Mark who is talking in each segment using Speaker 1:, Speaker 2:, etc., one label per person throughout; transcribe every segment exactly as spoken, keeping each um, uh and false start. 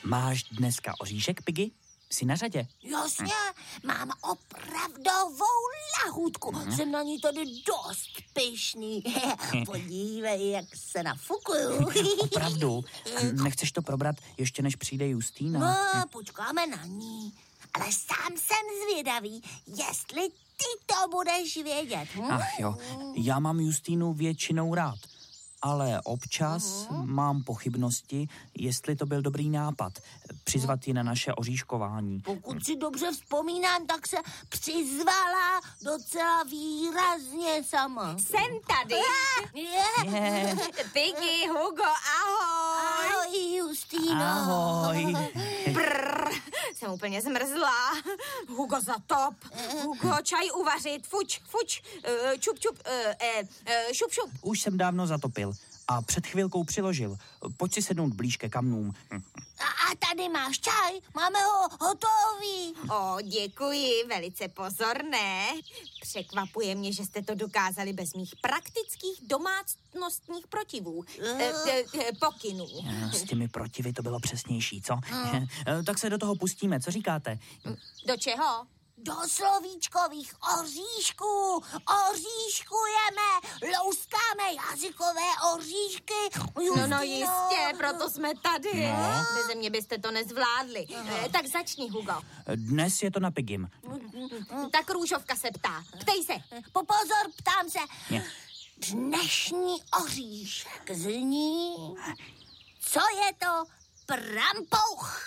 Speaker 1: Máš dneska oříšek, Piggy? Jsi na řadě?
Speaker 2: Jasně, mám opravdovou lahůdku. Mm. Jsem na ní tady dost pyšný. Podívej, jak se nafukuju.
Speaker 1: Opravdu? Nechceš to probrat ještě, než přijde Justína?
Speaker 2: No, počkáme na ní. Ale sám jsem zvědavý, jestli ty to budeš vědět. Hm?
Speaker 1: Ach jo, já mám Justínu většinou rád. Ale občas uh-huh. mám pochybnosti, jestli to byl dobrý nápad přizvat ji na naše oříškování.
Speaker 2: Pokud si dobře vzpomínám, tak se přizvala docela výrazně sama.
Speaker 3: Jsem tady.
Speaker 2: Yeah.
Speaker 1: Yeah.
Speaker 3: Piggy, Hugo, ahoj.
Speaker 2: Ahoj, Justýno.
Speaker 1: Ahoj.
Speaker 3: Brr, jsem úplně zmrzlá. Hugo zatop. Hugo, čaj uvařit. Fuč, fuč. Uh, čup, čup. Uh, uh, šup, šup.
Speaker 1: Už jsem dávno zatopil a před chvilkou přiložil. Pojď si sednout blíž ke kamnům.
Speaker 2: A, a tady máš čaj, máme ho hotový.
Speaker 3: O, děkuji, velice pozorné. Překvapuje mě, že jste to dokázali bez mých praktických domácnostních protivů. E, e, e, pokynů.
Speaker 1: S těmi protivy to bylo přesnější, co? Tak se do toho pustíme, co říkáte?
Speaker 3: Do čeho?
Speaker 2: Do slovíčkových oříšků. Oříškujeme, louskáme jazykové oříšky.
Speaker 3: No, no jistě, proto jsme tady.
Speaker 1: No.
Speaker 3: Beze mě byste to nezvládli. E, tak začni, Hugo.
Speaker 1: Dnes je to na Piggym.
Speaker 3: Tak Růžovka se ptá. Ptej se.
Speaker 2: Popozor, ptám se.
Speaker 1: Je.
Speaker 2: Dnešní oříšek zní... Co je to prampouch?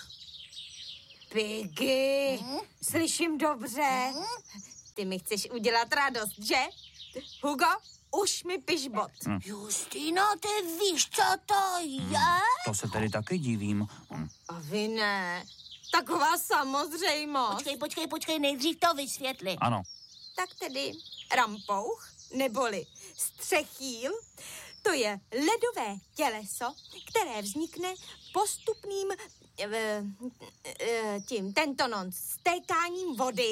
Speaker 3: Piggy, hmm? Slyším dobře. Hmm? Ty mi chceš udělat radost, že? Hugo, už mi piš bod.
Speaker 1: Hmm.
Speaker 2: Justino, ty víš, co to je?
Speaker 1: Hmm. To se tedy taky divím. Hmm.
Speaker 3: A vy ne. Taková samozřejmost.
Speaker 2: Počkej, počkej, počkej, nejdřív to vysvětli.
Speaker 1: Ano.
Speaker 3: Tak tedy rampouch, neboli střechýl, to je ledové těleso, které vznikne postupným e, e, tím tentonon stékáním vody.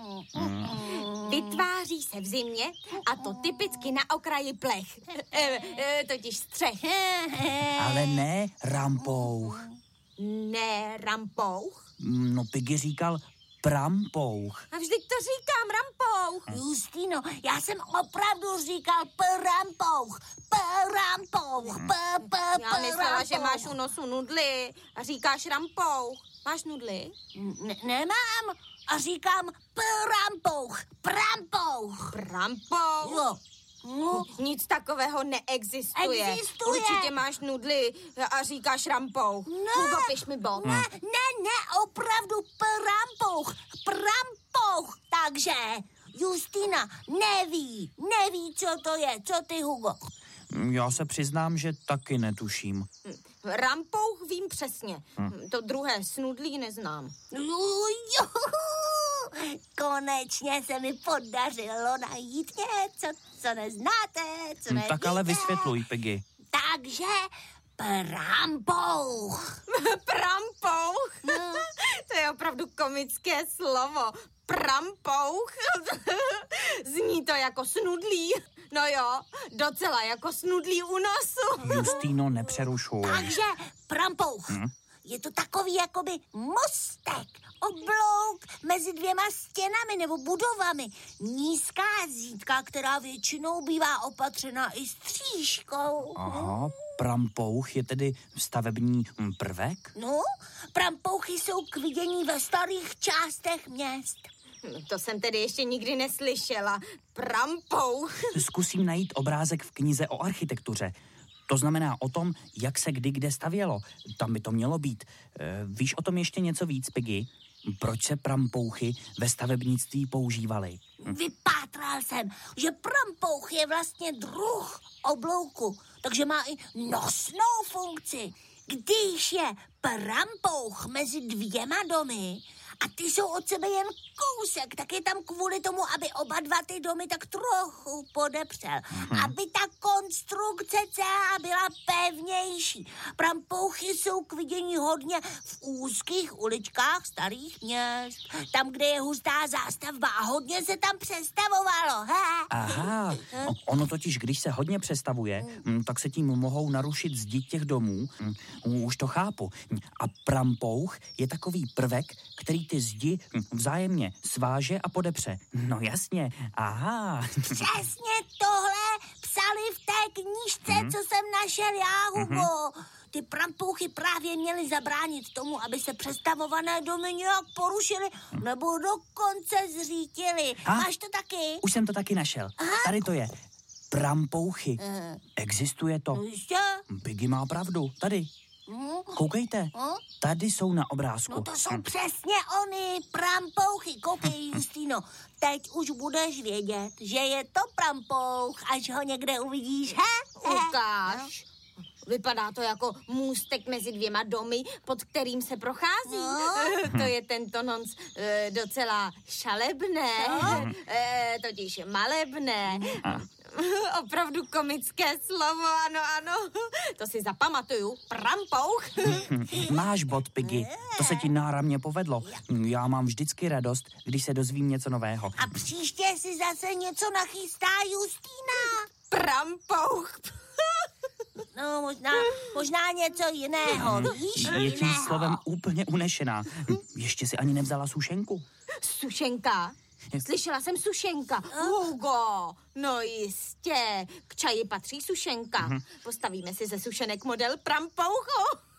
Speaker 3: Vytváří se v zimě a to typicky na okraji plech. E, e, totiž střech.
Speaker 1: Ale ne rampouch.
Speaker 3: Ne rampouch?
Speaker 1: No, Piggy říkal prampouch.
Speaker 3: A vždyť to říkám, rampouch.
Speaker 2: Justino, já jsem opravdu říkal prampouch. Prampouch.
Speaker 3: Já myslela, že máš u nosu nudly a říkáš rampouch. Máš nudly?
Speaker 2: Ne- nemám a říkám prampouch. Prampouch.
Speaker 3: Prampouch?
Speaker 2: Jo. No.
Speaker 3: Nic takového neexistuje.
Speaker 2: Existuje.
Speaker 3: Určitě máš nudly a říkáš rampouch.
Speaker 2: Ne.
Speaker 3: Hugo, piš mi bod.
Speaker 2: Ne, ne, ne, opravdu prampouch. Prampouch. Takže Justina neví, neví, co to je. Co ty, Hugo?
Speaker 1: Já se přiznám, že taky netuším.
Speaker 3: Rampouch vím přesně. Hm. To druhé snudlí neznám.
Speaker 2: Jo, konečně se mi podařilo najít něco, co neznáte, co nevíte.
Speaker 1: Tak ale vysvětluj, Piggy.
Speaker 2: Takže prampouch.
Speaker 3: Prampouch?
Speaker 2: No.
Speaker 3: To je opravdu komické slovo. Prampouch? Zní to jako snudlí. No jo, docela jako snudlí u nosu.
Speaker 1: Justýno, nepřerušuj.
Speaker 2: Takže prampouch. Hmm? Je to takový jakoby mostek, oblouk mezi dvěma stěnami nebo budovami. Nízká zídka, která většinou bývá opatřena i stříškou.
Speaker 1: Aha, prampouch je tedy stavební prvek?
Speaker 2: No, prampouchy jsou k vidění ve starých částech měst.
Speaker 3: To jsem tedy ještě nikdy neslyšela. Prampouch.
Speaker 1: Zkusím najít obrázek v knize o architektuře. To znamená o tom, jak se kdy kde stavělo. Tam by to mělo být. E, víš o tom ještě něco víc, Piggy? Proč se prampouchy ve stavebnictví používaly?
Speaker 2: Hm? Vypátral jsem, že prampouch je vlastně druh oblouku, takže má i nosnou funkci. Když je prampouch mezi dvěma domy A ty jsou od sebe jen kousek, tak je tam kvůli tomu, aby oba dva ty domy tak trochu podepřel. Hmm. Aby ta konstrukce celá byla pevnější. Prampouchy jsou k vidění hodně v úzkých uličkách starých měst. Tam, kde je hustá zástavba a hodně se tam přestavovalo. Ha?
Speaker 1: Aha, ono totiž, když se hodně přestavuje, tak se tím mohou narušit zdi těch domů. Už to chápu. A prampouch je takový prvek, který ty zdi vzájemně sváže a podepře. No jasně, aha.
Speaker 2: Přesně tohle psali v té knížce, mm-hmm. co jsem našel já, Hugo. Mm-hmm. Ty prampouchy právě měly zabránit tomu, aby se přestavované domy nějak porušily nebo dokonce zřítily. A? Máš to taky?
Speaker 1: Už jsem to taky našel. Aha. Tady to je. Prampouchy. Uh. Existuje to.
Speaker 2: Ještě?
Speaker 1: Piggy má pravdu. Tady. Hmm? Koukejte, hmm? Tady jsou na obrázku.
Speaker 2: No to jsou hm. přesně oni, prampouchy. Koukej, Justino, teď už budeš vědět, že je to prampouch, až ho někde uvidíš, he?
Speaker 3: Ukáž. Vypadá to jako můstek mezi dvěma domy, pod kterým se prochází. No. To je tento nonc e, docela šalebné, no. e, totiž malebné. A. Opravdu komické slovo, ano, ano. To si zapamatuju. Prampouch.
Speaker 1: Máš bod, Piggy. To se ti náramně povedlo. Já mám vždycky radost, když se dozvím něco nového.
Speaker 2: A příště si zase něco nachystá Justína.
Speaker 3: Prampouch.
Speaker 2: No, možná, možná něco jiného, víš?
Speaker 1: Je tím slovem úplně unešená. Ještě si ani nevzala sušenku.
Speaker 3: Sušenka? Slyšela jsem sušenka. Hugo, no jistě. K čaji patří sušenka. Postavíme si ze sušenek model prampouchu.